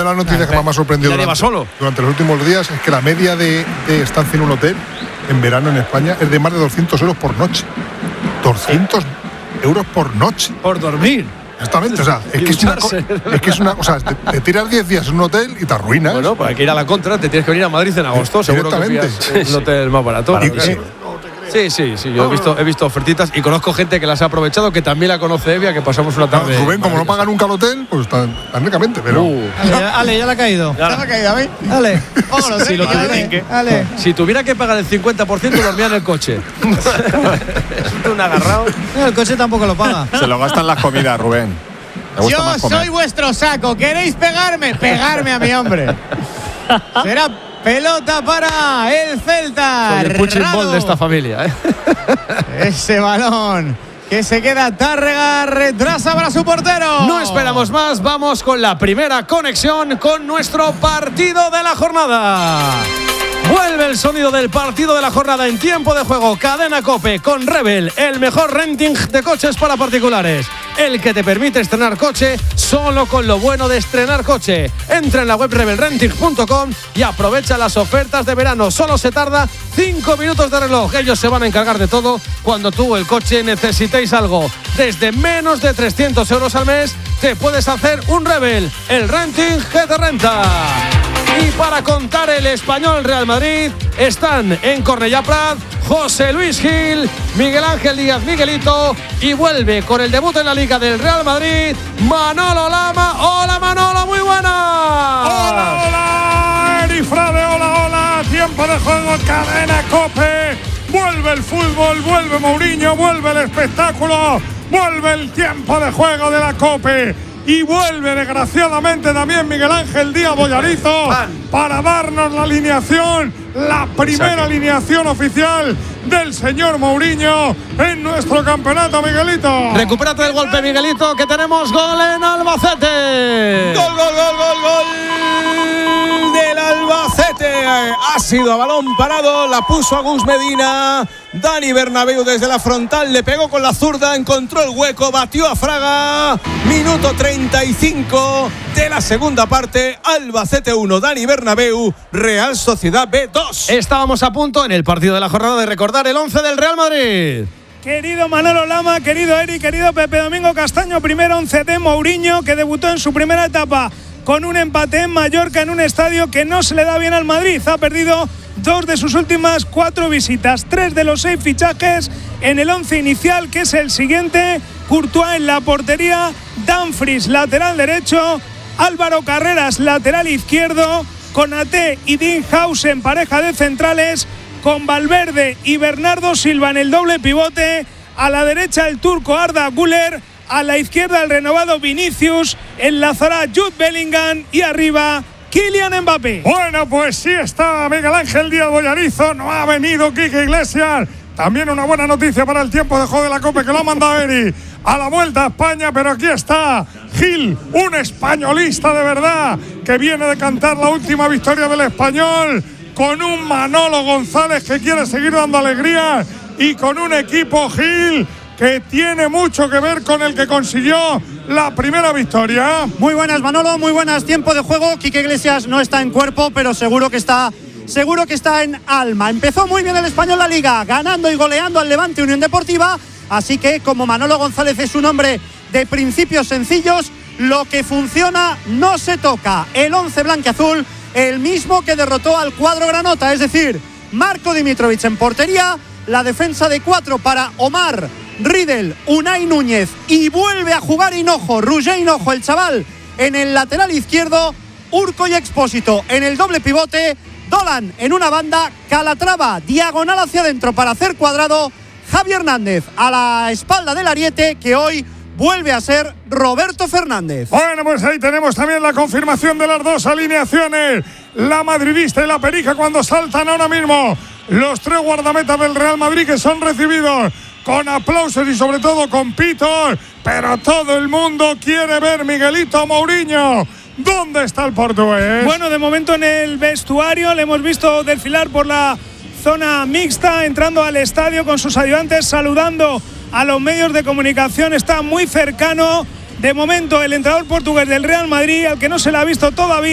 de las noticias que más me ha sorprendido durante los últimos días es que la media de estancia en un hotel en verano en España es de más de 200 euros por noche. 200 euros por noche. Por dormir. Exactamente, o sea, es que es una cosa, te tiras 10 días en un hotel y te arruinas. Bueno, pues hay que ir a la contra, te tienes que venir a Madrid en agosto, seguro que pillas un hotel más barato. Sí, yo he visto ofertitas y conozco gente que las ha aprovechado, que también la conoce Evia, que pasamos una tarde. Rubén, como no paga nunca el hotel, pues tan ricamente, pero. Ale, ya le ha caído. ¿Ya le ha caído a mí? Ale, vámonos, si tuviera que pagar el 50%, dormía en el coche. Es un agarrado. El coche tampoco lo paga. Se lo gastan las comidas, Rubén. Yo soy vuestro saco. ¿Queréis pegarme? Pegarme a mi hombre. Será pelota para el Celta. Soy el punching ball de esta familia, Ese balón que se queda Tárrega, retrasa para su portero. No esperamos más, vamos con la primera conexión con nuestro partido de la jornada. Vuelve el sonido del partido de la jornada en tiempo de juego. Cadena COPE con Rebel, el mejor renting de coches para particulares. El que te permite estrenar coche solo con lo bueno de estrenar coche. Entra en la web rebelrenting.com y aprovecha las ofertas de verano. Solo se tarda 5 minutos de reloj. Ellos se van a encargar de todo cuando tú, el coche, necesitéis algo. Desde menos de 300 euros al mes te puedes hacer un Rebel, el renting que te renta. Y para contar el Español Real Madrid están en Cornellà Prat José Luis Gil, Miguel Ángel Díaz Miguelito, y vuelve con el debut en la Liga del Real Madrid Manolo Lama. Hola Manolo, muy buena. Hola, Erifrade, hola, tiempo de juego, Cadena COPE. Vuelve el fútbol, vuelve Mourinho, vuelve el espectáculo, vuelve el tiempo de juego de la COPE. Y vuelve desgraciadamente también Miguel Ángel Díaz Bollarizo para darnos la alineación, la primera alineación oficial del señor Mourinho en nuestro campeonato, Miguelito. Recupérate del golpe, Miguelito, que tenemos gol en Albacete. Gol del Albacete. Ha sido a balón parado, la puso a Gus Medina. Dani Bernabéu desde la frontal le pegó con la zurda, encontró el hueco, batió a Fraga. Minuto 35 de la segunda parte. Albacete 1, Dani Bernabéu, Real Sociedad B 2. Estábamos a punto en el partido de la jornada de recordar el 11 del Real Madrid. Querido Manolo Lama, querido Eri, querido Pepe Domingo Castaño, primer 11 de Mourinho, que debutó en su primera etapa con un empate en Mallorca en un estadio que no se le da bien al Madrid. Ha perdido 2 de sus últimas 4 visitas, 3 de los 6 fichajes en el 11 inicial, que es el siguiente: Courtois en la portería, Dumfries lateral derecho, Álvaro Carreras lateral izquierdo, Konaté y Dean House en pareja de centrales, con Valverde y Bernardo Silva en el doble pivote, a la derecha el turco Arda Güler, a la izquierda el renovado Vinicius, enlazará Jude Bellingham y arriba Kylian Mbappé. Bueno, pues sí está Miguel Ángel Díaz Bollarizo, no ha venido Quique Iglesias. También una buena noticia para el tiempo de juego de la COPE, que lo ha mandado Eri a la vuelta a España, pero aquí está Gil, un españolista de verdad, que viene de cantar la última victoria del Español, con un Manolo González que quiere seguir dando alegría, y con un equipo, Gil, que tiene mucho que ver con el que consiguió la primera victoria. Muy buenas, Manolo, muy buenas. Tiempo de juego. Quique Iglesias no está en cuerpo, pero seguro que está en alma. Empezó muy bien el Español la Liga, ganando y goleando al Levante Unión Deportiva. Así que, como Manolo González es un hombre de principios sencillos, lo que funciona no se toca. El 11 blanquiazul, el mismo que derrotó al cuadro granota, es decir, Marko Dimitrovic en portería, la defensa de 4 para Omar, Riedel, Unai Núñez, y vuelve a jugar Hinojo, Roger Hinojo, el chaval, en el lateral izquierdo, Urco y Expósito en el doble pivote, Dolan en una banda, Calatrava diagonal hacia adentro para hacer cuadrado, Javi Hernández a la espalda del ariete, que hoy vuelve a ser Roberto Fernández. Bueno, pues ahí tenemos también la confirmación de las dos alineaciones, la madridista y la perija, cuando saltan ahora mismo los 3 guardametas del Real Madrid, que son recibidos con aplausos y sobre todo con pitos, pero todo el mundo quiere ver Miguelito Mourinho. ¿Dónde está el portugués? Bueno, de momento en el vestuario le hemos visto desfilar por la zona mixta, entrando al estadio con sus ayudantes, saludando a los medios de comunicación. Está muy cercano, de momento, el entrenador portugués del Real Madrid, al que no se le ha visto todavía.